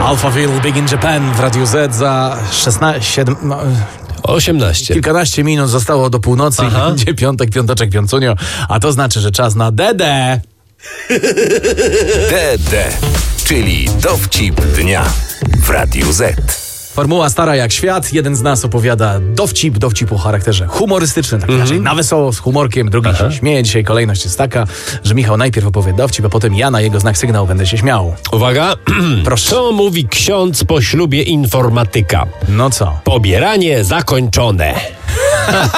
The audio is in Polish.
Alphaville, Big in Japan w Radiu Z za 18. kilkanaście minut zostało do północy i będzie piątek, piąteczek, piącunio, a to znaczy, że czas na DD. DD, czyli dowcip dnia w Radiu Z. Formuła stara jak świat. Jeden z nas opowiada dowcip o charakterze humorystycznym, tak inaczej na wesoło, z humorkiem, drugi się śmieje. Dzisiaj kolejność jest taka, że Michał najpierw opowie dowcip, a potem ja na jego znak sygnał będę się śmiał. Uwaga. Proszę. Co mówi ksiądz po ślubie informatyka? No co? Pobieranie zakończone.